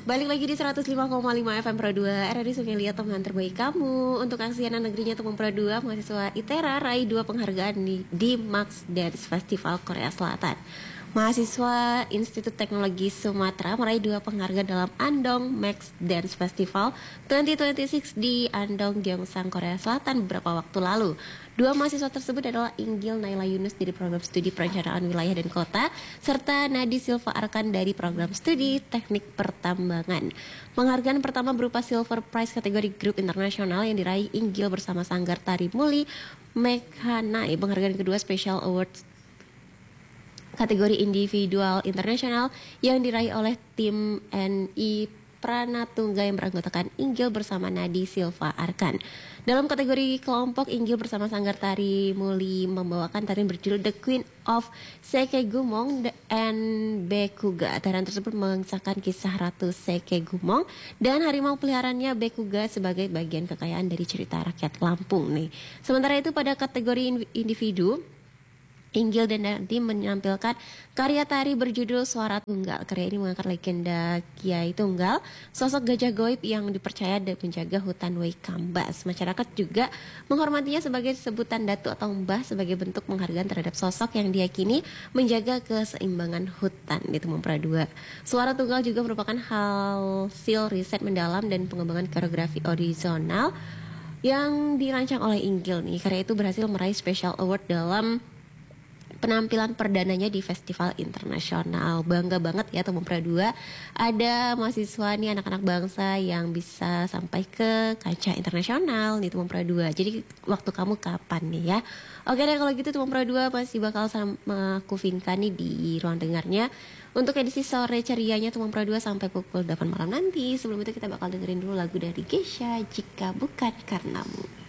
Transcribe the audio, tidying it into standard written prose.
Balik lagi di 105,5 FM Pro 2 RRI Sungai Liat, teman terbaik kamu. Untuk aksi anak negerinya teman Pro 2, mahasiswa ITERA raih 2 penghargaan di Max Dance Festival Korea Selatan. Mahasiswa Institut Teknologi Sumatera meraih 2 penghargaan dalam Andong Max Dance Festival 2026 di Andong, Gyeongsang, Korea Selatan beberapa waktu lalu. 2 mahasiswa tersebut adalah Inggil Naila Yunus dari program studi perencanaan wilayah dan kota, serta Nadi Silva Arkan dari program studi teknik pertambangan. Penghargaan pertama berupa Silver Prize kategori grup internasional yang diraih Inggil bersama Sanggar Tari Muli Mekhanai. Penghargaan kedua Special Awards kategori individual internasional yang diraih oleh tim NI Pranatungga yang beranggotakan Inggil bersama Nadi Silva Arkan. Dalam kategori kelompok, Inggil bersama Sanggar Tari Muli membawakan tarian berjudul The Queen of Sekegumong and Bekuga. Tarian tersebut mengisahkan kisah Ratu Sekegumong dan harimau peliharaannya Bekuga sebagai bagian kekayaan dari cerita rakyat Lampung nih. Sementara itu pada kategori individu, Inggil dan Nadi menampilkan karya tari berjudul Suara Tunggal. Karya ini mengangkat legenda Kiai Tunggal, sosok gajah goib yang dipercaya dan menjaga hutan Waikambas. Masyarakat juga menghormatinya sebagai sebutan datu atau mbah sebagai bentuk penghargaan terhadap sosok yang diyakini menjaga keseimbangan hutan di Tumpra 2. Suara Tunggal juga merupakan hasil riset mendalam dan pengembangan koreografi original yang dirancang oleh Inggil nih. Karya itu berhasil meraih Special Award dalam penampilan perdananya di festival internasional. Bangga banget ya teman Pra 2. Ada mahasiswa nih, anak-anak bangsa yang bisa sampai ke kancah internasional nih teman Pra 2. Jadi waktu kamu kapan nih ya? Oke deh, kalau gitu teman Pra 2 masih bakal sama aku Vinka nih di ruang dengarnya untuk edisi sore cerianya teman Pra 2 sampai pukul 8 malam nanti. Sebelum itu kita bakal dengerin dulu lagu dari Geisha, Jika Bukan Karenamu.